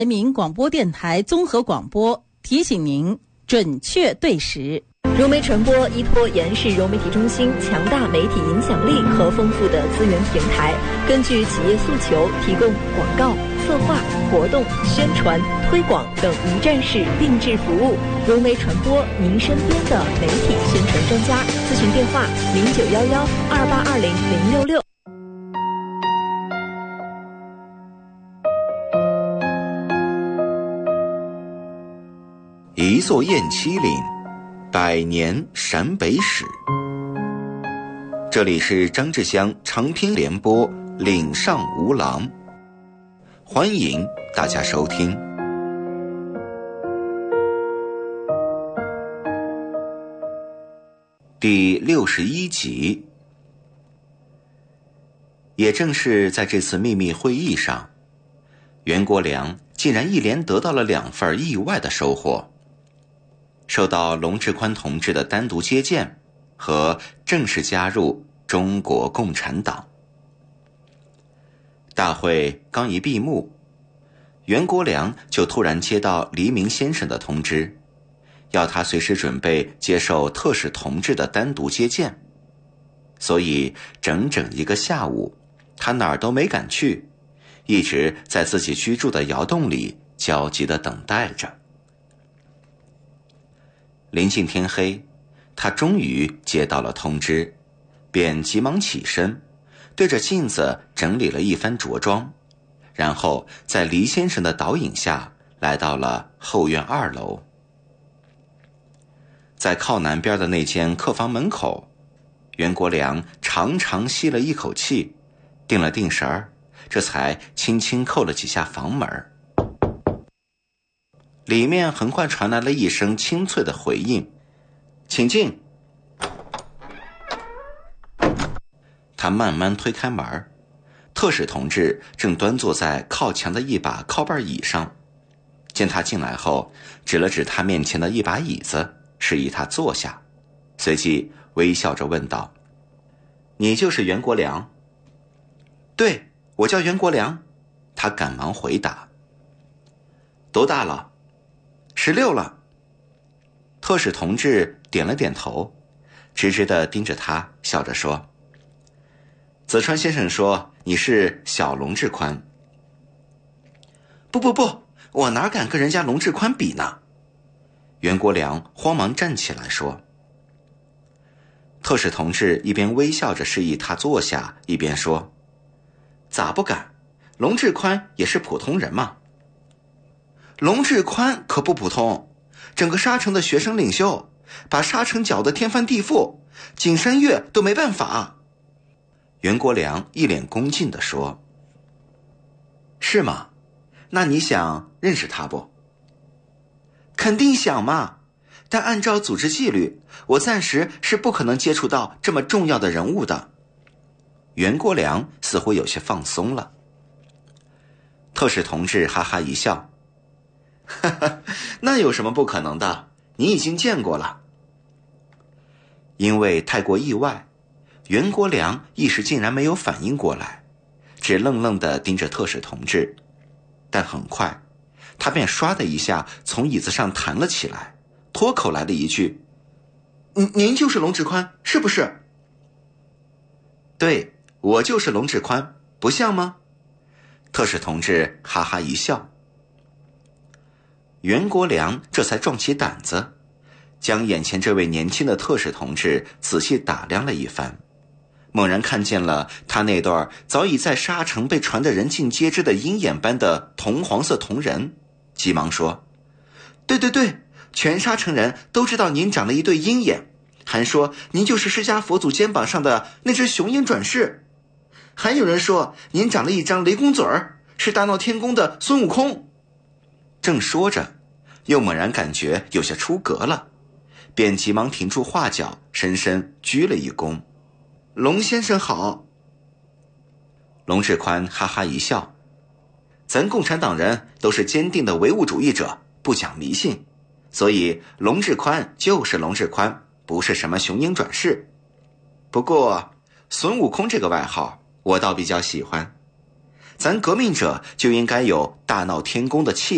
人民广播电台综合广播提醒您准确对时。 融媒传播依托延世融媒体中心强大媒体影响力和丰富的资源平台，根据企业诉求，提供广告、策划、活动、宣传、推广等一站式定制服务。融媒传播，您身边的媒体宣传专家。咨询电话：091128200666。 一座雁栖岭，100年陕北史。这里是张志祥长篇联播《岭上无郎》，欢迎大家收听。第61集。也正是在这次秘密会议上，袁国良竟然一连得到了2份意外的收获。受到龙志宽同志的单独接见和正式加入中国共产党。大会刚一闭幕，袁国良就突然接到黎明先生的通知，要他随时准备接受特使同志的单独接见。所以整整1个下午，他哪儿都没敢去，一直在自己居住的窑洞里焦急地等待着。临近天黑，他终于接到了通知，便急忙起身，对着镜子整理了一番着装，然后在黎先生的导引下来到了后院2楼。在靠南边的那间客房门口，袁国良长长吸了一口气，定了定神儿，这才轻轻扣了几下房门。里面很快传来了一声清脆的回应：“请进。”他慢慢推开门，特使同志正端坐在靠墙的一把靠背椅上。见他进来后，指了指他面前的一把椅子，示意他坐下，随即微笑着问道：“你就是袁国良？”“对，我叫袁国良。”他赶忙回答。“多大了？”“16了。”特使同志点了点头，直直地盯着他，笑着说：“子川先生说你是小龙志宽。”“不，我哪敢跟人家龙志宽比呢？”袁国良慌忙站起来说。特使同志一边微笑着示意他坐下，一边说：“咋不敢？龙志宽也是普通人嘛。”“龙志宽可不普通，整个沙城的学生领袖，把沙城搅得天翻地覆，景山月都没办法。”袁国良一脸恭敬地说。“是吗？那你想认识他不？”“肯定想嘛，但按照组织纪律，我暂时是不可能接触到这么重要的人物的。”袁国良似乎有些放松了。特使同志哈哈一笑：“哈哈，那有什么不可能的？你已经见过了。”因为太过意外，袁国良一时竟然没有反应过来，只愣愣地盯着特使同志。但很快，他便唰的一下从椅子上弹了起来，脱口来了一句：“您就是龙志宽，是不是？”“对，我就是龙志宽，不像吗？”特使同志哈哈一笑。袁国良这才壮起胆子，将眼前这位年轻的特使同志仔细打量了一番，猛然看见了他那段早已在沙城被传得人尽皆知的鹰眼般的铜黄色铜人，急忙说：“对，全沙城人都知道您长了一对鹰眼，还说您就是释迦佛祖肩膀上的那只雄鹰转世，还有人说您长了一张雷公嘴儿，是大闹天宫的孙悟空。”正说着，又猛然感觉有些出格了，便急忙停住画脚，深深鞠了一躬：“龙先生好。”龙志宽哈哈一笑：“咱共产党人都是坚定的唯物主义者，不讲迷信，所以龙志宽就是龙志宽，不是什么雄鹰转世。不过孙悟空这个外号我倒比较喜欢，咱革命者就应该有大闹天宫的气